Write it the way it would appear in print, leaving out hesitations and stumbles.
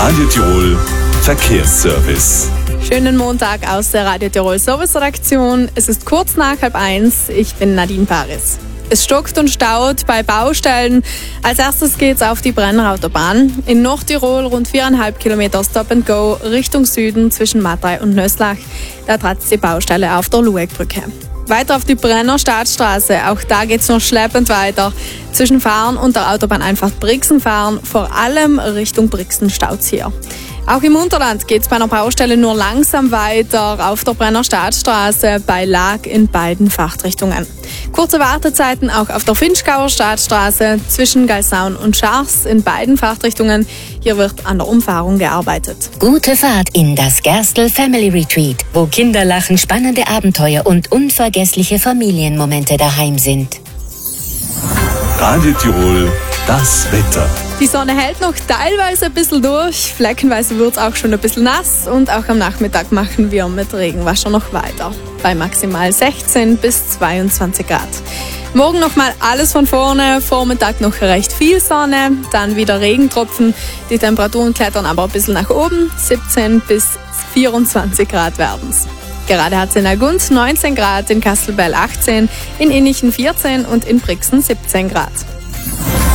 Radio Tirol Verkehrsservice. Schönen Montag aus der Radio Tirol Service-Redaktion. Es ist kurz nach 12:30. Ich bin Nadine Paris. Es stockt und staut bei Baustellen. Als erstes geht's auf die Brenner-Autobahn. In Nordtirol rund 4,5 Kilometer Stop and Go Richtung Süden zwischen Matrei und Nöslach. Da tratzt die Baustelle auf der Luegbrücke. Weiter auf die Brenner Staatsstraße. Auch da geht's noch schleppend weiter. Zwischen Fahren und der Autobahneinfahrt Brixen fahren, vor allem Richtung Brixen staut's hier. Auch im Unterland geht's bei einer Baustelle nur langsam weiter auf der Brenner Staatsstraße bei Lag in beiden Fahrtrichtungen. Kurze Wartezeiten auch auf der Finchgauer Staatsstraße zwischen Galsaun und Schars in beiden Fahrtrichtungen. Hier wird an der Umfahrung gearbeitet. Gute Fahrt in das Gerstl Family Retreat, wo Kinder lachen, spannende Abenteuer und unvergessliche Familienmomente daheim sind. Radio Tirol, das Wetter. Die Sonne hält noch teilweise ein bisschen durch, fleckenweise wird es auch schon ein bisschen nass und auch am Nachmittag machen wir mit Regenwasser noch weiter. Bei maximal 16 bis 22 Grad. Morgen nochmal alles von vorne, Vormittag noch recht viel Sonne, dann wieder Regentropfen. Die Temperaturen klettern aber ein bisschen nach oben, 17 bis 24 Grad werden's. Gerade hat es in Algund 19 Grad, in Kastelbell 18, in Innichen 14 und in Brixen 17 Grad.